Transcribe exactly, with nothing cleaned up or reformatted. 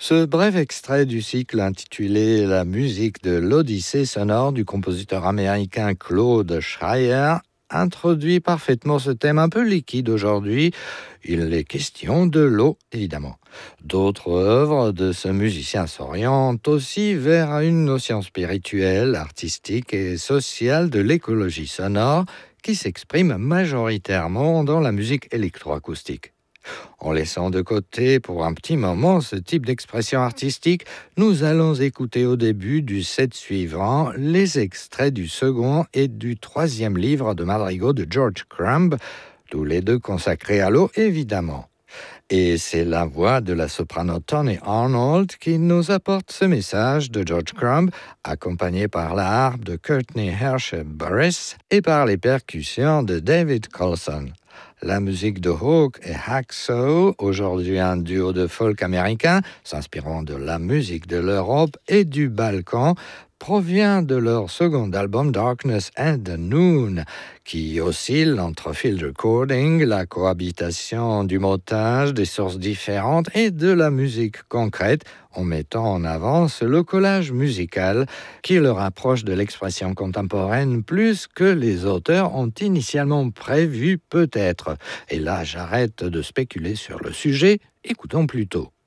Ce bref extrait du cycle intitulé La musique de l'Odyssée sonore du compositeur américain Claude Schreier introduit parfaitement ce thème un peu liquide aujourd'hui. Il est question de l'eau, évidemment. D'autres œuvres de ce musicien s'orientent aussi vers une notion spirituelle, artistique et sociale de l'écologie sonore qui s'exprime majoritairement dans la musique électroacoustique. En laissant de côté pour un petit moment ce type d'expression artistique, nous allons écouter au début du set suivant les extraits du second et du troisième livre de madrigaux de George Crumb, tous les deux consacrés à l'eau évidemment. Et c'est la voix de la soprano Tony Arnold qui nous apporte ce message de George Crumb, accompagné par la harpe de Courtney Hersh-Burris et par les percussions de David Colson. La musique de Hawk et Hacksaw, aujourd'hui un duo de folk américain, s'inspirant de la musique de l'Europe et du Balkan, provient de leur second album Darkness and the Noon, qui oscille entre field recording, la cohabitation du montage, des sources différentes et de la musique concrète, en mettant en avant le collage musical qui le rapproche de l'expression contemporaine plus que les auteurs ont initialement prévu peut-être. Et là, j'arrête de spéculer sur le sujet, écoutons plutôt.